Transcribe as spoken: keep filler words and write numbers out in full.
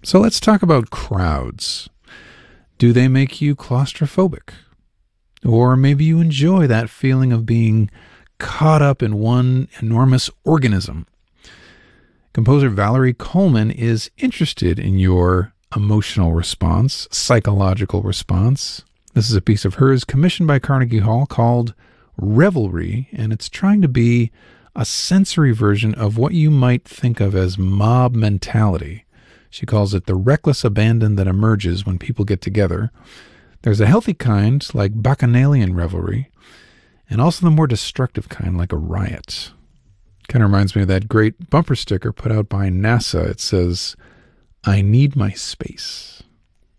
So let's talk about crowds. Do they make you claustrophobic? Or maybe you enjoy that feeling of being caught up in one enormous organism. Composer Valerie Coleman is interested in your emotional response, psychological response. This is a piece of hers commissioned by Carnegie Hall called Revelry, and it's trying to be a sensory version of what you might think of as mob mentality. She calls it the reckless abandon that emerges when people get together. There's a healthy kind, like bacchanalian revelry, and also the more destructive kind, like a riot. Kind of reminds me of that great bumper sticker put out by NASA. It says, "I need my space."